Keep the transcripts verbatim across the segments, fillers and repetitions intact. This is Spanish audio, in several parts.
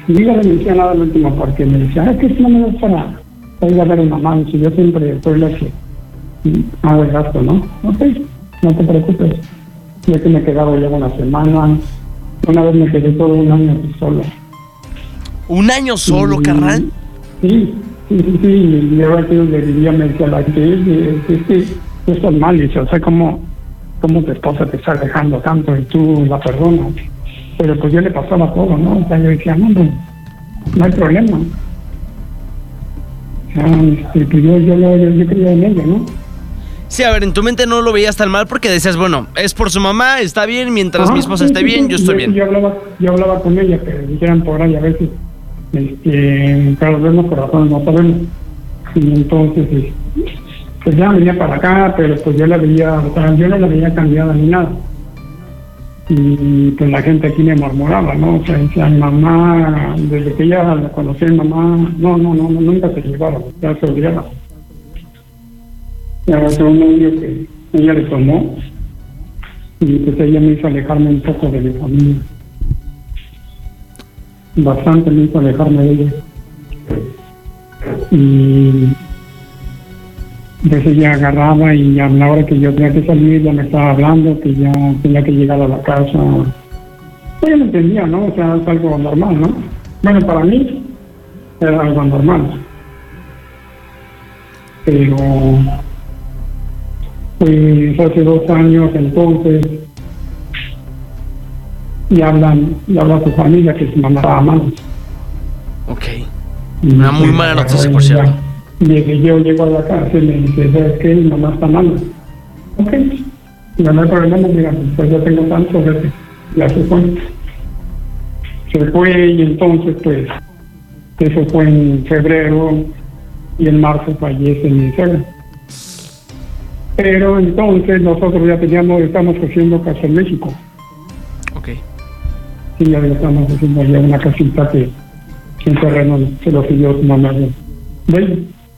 Y yo no le decía nada al último porque me decía, es que no me das para, para ir a ver a mamá. Y si yo siempre soy la que hago el gasto, ¿no? Ok, no te preocupes. Yo que me he quedado ya una semana. Una vez me quedé todo un año solo. ¿Un año solo, y, carnal? Sí, sí, sí, sí. Y yo aquí donde vivía me decía, la que es que tú estás mal. Y dice, o sea, ¿cómo, cómo tu esposa te está dejando tanto y tú la perdonas? Pero pues yo le pasaba todo, ¿no? O sea, yo decía, no, no, no hay problema. O sea, este, pues yo, yo, yo, yo creía en ella, ¿no? Sí, a ver, en tu mente no lo veías tan mal porque decías, bueno, es por su mamá, está bien, mientras ah, mi esposa sí, esté sí, bien, sí. yo estoy yo, bien. Yo hablaba, yo hablaba con ella, que dijeran por ahí a veces, este, cada vez los corazones no sabemos. Y entonces, este, pues ya venía para acá, pero pues yo la veía, o sea, yo no la veía cambiada ni nada. Y pues la gente aquí me murmuraba, ¿no? O sea, decía, mamá, desde que ella la conocí, mamá, no, no, no, nunca se llevaba, ya se olvidaba. Y ahora tengo un novio que ella le tomó, y pues ella me hizo alejarme un poco de mi familia. Bastante me hizo alejarme de ella. Y pues ella agarraba y a la hora que yo tenía que salir ya me estaba hablando que ya tenía que llegar a la casa. Ella no entendía, ¿no? O sea, es algo normal, ¿no? Bueno, para mí era algo normal. Pero pues hace dos años entonces y hablan, y habla a su familia que su mamá estaba mal. Ok. Una muy mala noticia, por cierto. Llegué, yo llego a la casa y me dice, ¿sabes qué? Mi mamá está mal. Ok, no hay problema, mira, pues ya tengo tanto, vete. Ya se fue. Se fue y entonces, pues, eso fue en febrero y en marzo fallece mi suegra. Pero entonces nosotros ya teníamos, estamos haciendo casa en México. Ok. Sí, ya estamos haciendo allá una casita que en terreno se lo pidió su mamá de ella.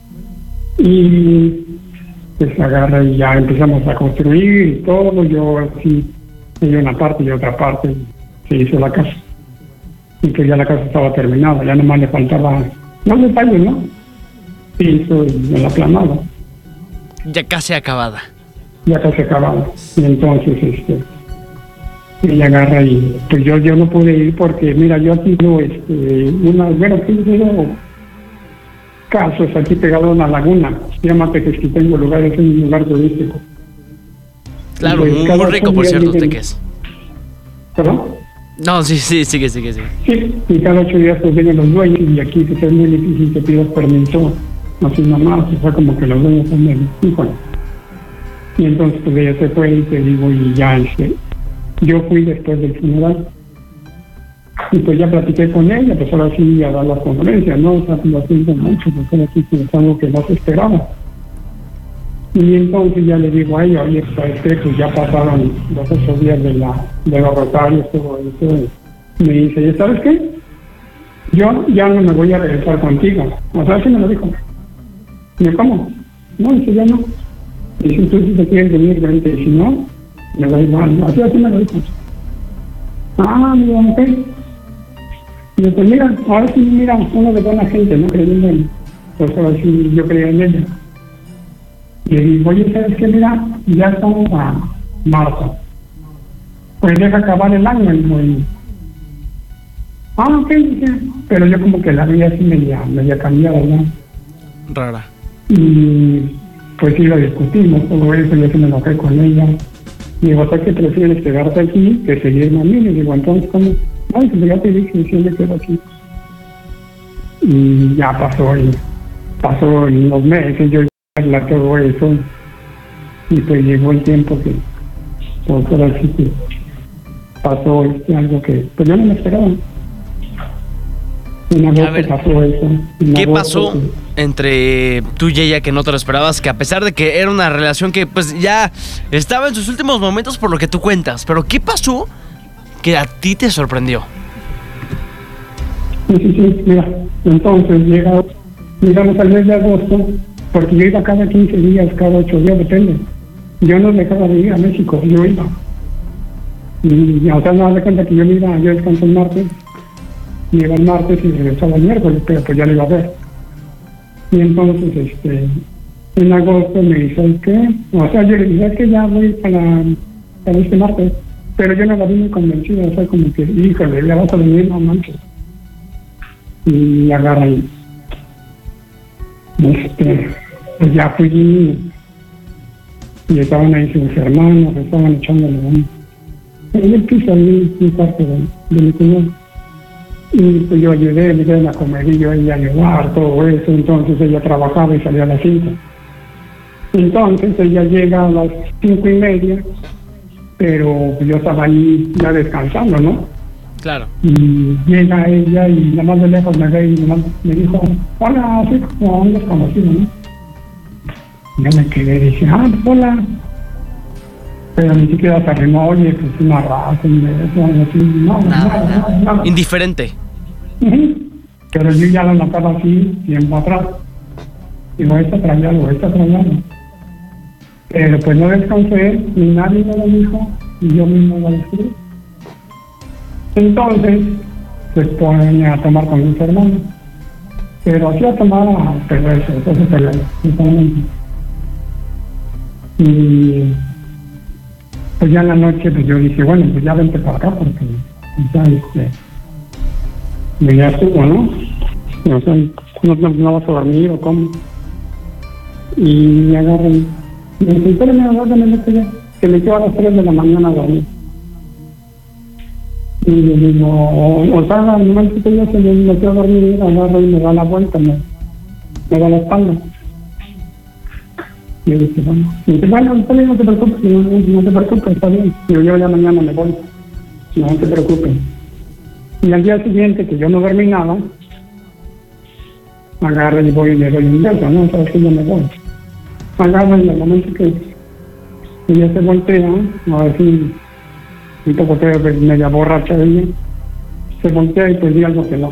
Y pues agarra y ya empezamos a construir y todo, yo así, ella una parte y otra parte, se hizo la casa. Y que ya la casa estaba terminada, ya nomás le faltaba, no detalles, ¿no? Piso y el aplanado. Ya casi acabada. Ya casi acabada. Y entonces, este, ella agarra y, pues yo, yo no pude ir porque, mira, yo aquí tengo, este, una, bueno, tengo casos aquí pegado a una laguna, se llama Tequesquitengo, lugar, es un lugar turístico. Claro, pues, muy, muy rico, por cierto, Teques. ¿Perdón? No, sí, sí, sigue, sigue, sigue. Sí, y cada ocho días pues vienen los dueños y aquí pues, es muy difícil que pidas permiso a sus mamás, o sea, como que los dueños son medio híjole. Y entonces pues ella se fue y te digo, y ya, este, yo fui después del funeral. Y pues ya platiqué con ella, pues ahora sí a dar las condolencias, ¿no? O sea, lo siento mucho, porque ahora sí es algo que no se esperaba. Y entonces ya le digo a ella, oye, ¿sabes qué? Pues ya pasaron los ocho días de, la, de los rotarios, todo eso. Y me dice, ¿sabes qué? Yo ya no me voy a regresar contigo. O sea, así me lo dijo. Y yo, ¿cómo? No, dice, ya no. Y dice, tú si te quieres venir, vente. Y si no, me da igual. Así, así me lo dijo. Ah, mira, ok. Y yo, pues mira, ahora sí, mira, uno de buena gente, ¿no? Creyendo en, pues ahora sí, yo creía en ella. Y le digo, oye, ¿sabes qué? Mira, ya estamos a marzo. Pues deja acabar el año. Y, ah, ok, dije. Pero yo como que la vi así media, media cambiada, ¿no? Rara. Y pues sí, lo discutimos, todo eso, yo se me enojé con ella. Y digo, ¿sabes qué prefieres quedarte aquí que seguirme a mí? Y digo, entonces, ¿cómo? Ay, pues ya te dije, si yo quedo aquí. Y ya pasó, y pasó en los meses, yo la todo eso. Y pues llegó el tiempo que, pues ahora sí que pasó este, algo que, pues yo no me esperaba. Una vez que pasó eso. ¿Qué pasó que... entre tú y ella que no te lo esperabas? Que a pesar de que era una relación que pues ya estaba en sus últimos momentos por lo que tú cuentas, pero ¿qué pasó que a ti te sorprendió? Sí, sí, sí, mira, entonces llega, llegamos al mes de agosto, porque yo iba cada quince días, cada ocho días, depende. Yo no dejaba de ir a México, yo iba. Y, o sea, no me da cuenta que yo me iba, yo descanso el martes, y iba el martes y regresaba el miércoles, pero pues ya lo iba a ver. Y entonces, este, en agosto me dice, ¿sabes qué? O sea, yo le dije, es que ya voy para, para este martes, pero yo no la vi muy convencida, o sea, como que, híjole, ya vas a venir, no manches. Y agarra ahí. Este, pues ya fui, y estaban ahí sus hermanos, estaban echándole un, en el piso ahí, un cuarto de, de mi cuñado. Y pues yo ayudé, le dieron a comer y yo ella a ayudar, todo eso. Entonces ella trabajaba y salía a las cinco. Entonces ella llega a las cinco y media, pero yo estaba ahí ya descansando, ¿no? Claro. Y llega ella y nada más de lejos me ve y nada más me dijo, hola, así como un desconocido, ¿no? Yo me quedé y dije, ah, hola. Pero ni siquiera se arrimó, oye, pues una raza, un beso, algo así, no, Nada, nada, nada, nada. nada. Indiferente. Ujú. Pero yo ya la notaba así, tiempo atrás. Digo, esta traía algo, esta traía algo. Pero pues no descansé, ni nadie me lo dijo, y yo mismo lo descubrí. Entonces, pues pone a tomar con mis hermanos. Pero así a tomar a perverso, entonces perverso, totalmente. Y pues ya en la noche pues yo dije, bueno, pues ya vente para acá porque ya este, pues ya estuvo, ¿no? O sea, no, no, no vas a dormir o cómo. Y me agarran, y me dicen, espérame, aguárdame, que ya, que me quedo a las tres de la mañana a dormir. Y le digo, o, o sea, al momento que yo se me, me quedo a dormir, agarro y me da la vuelta, me, me da la espalda. Y yo dije, bueno, y dice, bueno, está bien, no te preocupes, no, no te preocupes, está bien. Y yo, yo ya mañana me voy, no te preocupes. Y al día siguiente, que yo no dormí nada, agarro y voy y le doy un beso, ¿no? Sabes que yo me voy. Agarro y en el momento que ella se voltea, a ver si un poco creo que media borracha de ella, se voltea y pues di algo que no.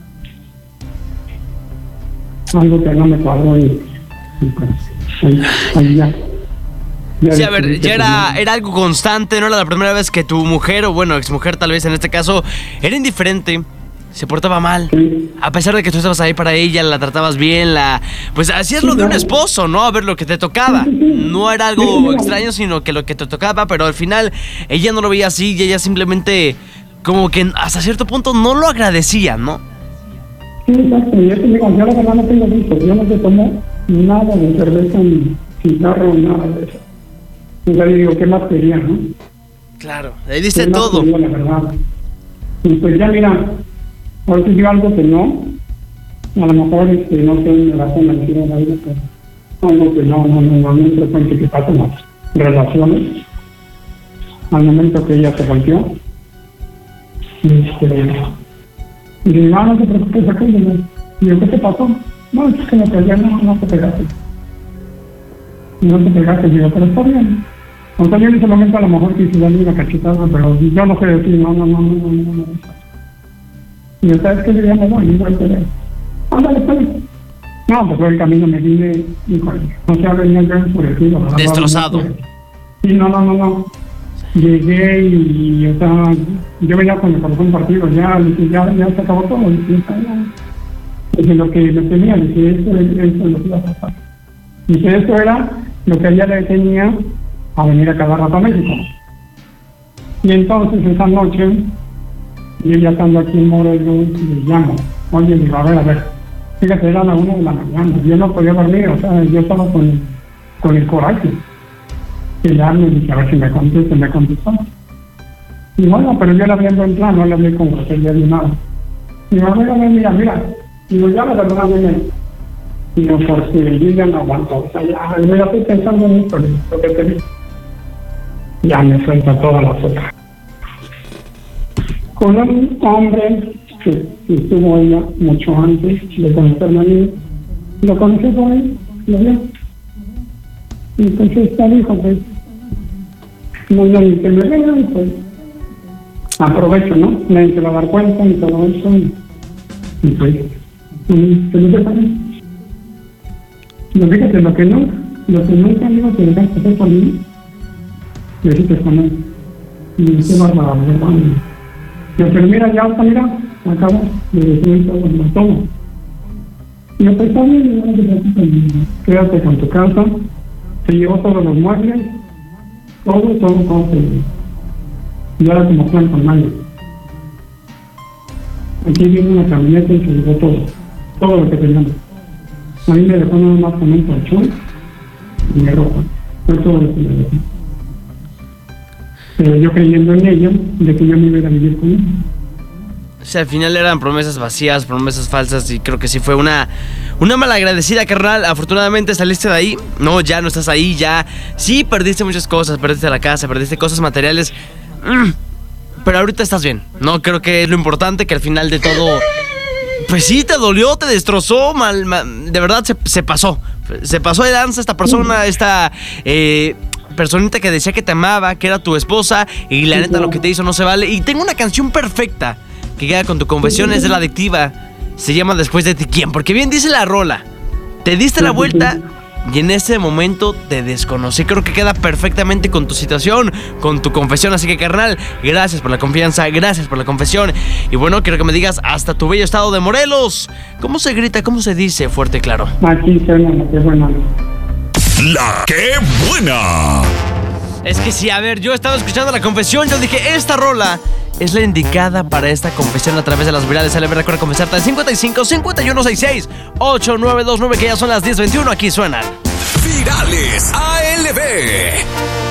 Algo que no me cuadró y, y pues ahí, ahí ya. ya Sí, a ver, descubrí que ya era, tenía- era algo constante, no era la primera vez que tu mujer, o bueno, exmujer tal vez en este caso, era indiferente, se portaba mal. Sí. A pesar de que tú estabas ahí para ella, la tratabas bien, la pues hacías Sí, lo de un claro. esposo, ¿no? A ver lo que te tocaba. Sí, sí, sí. No era Sí, sí, algo sí. extraño, sino que lo que te tocaba, pero al final ella no lo veía así y ella simplemente como que hasta cierto punto no lo agradecía, ¿no? Sí, exacto, y eso digo, yo la verdad no tengo visto, yo no te tomo nada de cerveza, ni cigarro, ni nada de eso. O sea, yo digo, ¿qué más quería, no? Claro, le diste ¿Qué más todo. quería, la verdad? Y pues ya mira, ahora sí yo algo que no, a lo mejor este, no sé, me va a convencer en la vida, pero algo que no, no, no, no, no es frecuente que pasa en las relaciones. Al momento que ella se volteó, este, y le digo, ah, no te preocupes, aquello. Y yo, ¿qué te pasó? No, es que me pegué, no, no te pegaste. No te pegaste, digo, pero está bien. O sea, yo en ese momento a lo mejor quise darle una cachetada, pero yo no sé decir, no, no, no, no, no, no, no. Y yo, ¿sabes qué? Le llamo, no, y yo, ándale, pues. No, pues el camino me vine, híjole, no sé, venía yo enfurecido. ¿verdad? Destrozado. Sí, no, no, no, no. Llegué y, y, o sea, yo veía con el corazón partido, ya, dije, ya, ya se acabó todo. Dije, ya. Dije, lo que me tenía, dije, esto, esto es lo que iba a pasar. Dije, esto era lo que ella le tenía a venir a cada rato a México. Y entonces esa noche, yo ya estando aquí en Morelos, le llamo. Oye, digo, a ver, a ver, fíjate, eran las una de la mañana, yo no podía dormir, o sea, yo estaba con, con el coraje. Y ya me dije, a ver si me contesta, me contestó. Y bueno, pero yo le hablé en buen plan, no le hablé con grosería ni nada. Y me voy a ver, mira, mira, digo, ya la verdad no me... Digo, porque yo ya no aguanto, o sea, ya, yo ya estoy pensando en esto, lo que te digo. Ya me suelta toda la sopa. Con un hombre que, que estuvo ella mucho antes de conocerme a mí, lo conocí con él, lo vio. Y entonces esta dijo, pues, no, no, ni que me vean, pues, aprovecho, ¿no? Nadie se va a dar cuenta y todo eso, y, y pues, y se lo dejan. No, fíjate, lo que no, lo que nunca digo que dejas de hacer por mí, lo hiciste con él. Y qué bárbaro, hermano. Yo, pero mira, ya, hasta mira, acabó, le destruí todo, lo todo. Y a pesar de quédate con tu casa, se llevó todos los muebles, todo, todo, todo se llevó. Y ahora como plan con mayo. Aquí viene una camioneta y se llevó todo, todo lo que teníamos. A mí me dejó nada más con un colchón y mi ropa. Fue todo lo que me dejó. Pero yo creyendo en ella, de que yo me iba a vivir con ella. O sea, al final eran promesas vacías, promesas falsas, y creo que sí fue una, una malagradecida, carnal. Afortunadamente saliste de ahí. No, ya no estás ahí, ya. Sí, perdiste muchas cosas, perdiste la casa, perdiste cosas materiales. Mm, pero ahorita estás bien. No, creo que es lo importante, que al final de todo... Pues sí, te dolió, te destrozó, mal, mal, de verdad se, se pasó. Se pasó de lanza esta persona, esta... Eh, personita que decía que te amaba, que era tu esposa, y la neta lo que te hizo no se vale. Y tengo una canción perfecta que queda con tu confesión, es de La Adictiva. Se llama Después de ti, ¿quién? Porque bien dice la rola. Te diste la vuelta y en ese momento te desconocí. Creo que queda perfectamente con tu situación, con tu confesión. Así que, carnal, gracias por la confianza, gracias por la confesión. Y bueno, quiero que me digas hasta tu bello estado de Morelos. ¿Cómo se grita, cómo se dice fuerte y claro? Aquí suena la que buena. La que buena. Es que sí, a ver, yo estaba escuchando la confesión, yo dije, esta rola es la indicada para esta confesión a través de las virales. L B, recuerda confesarte al cincuenta y cinco, cincuenta y uno, sesenta y seis, ochenta y nueve veintinueve, que ya son las diez veintiuno, aquí suenan Virales A L B.